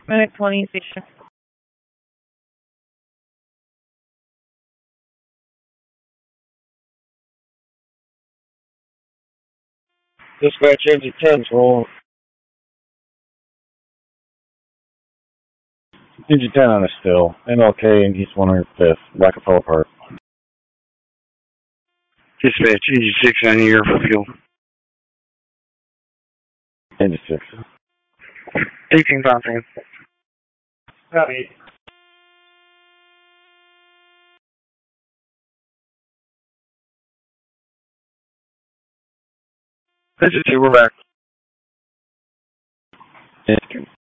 Minute 20 station. Dispatch engine 10's rolling. Engine 10 on a still. MLK and East 105th. Rockefeller Park. Dispatch engine 6 on the air for fuel. Engine 6. 18 pounds. Copy. Engine 2, we're back. Engine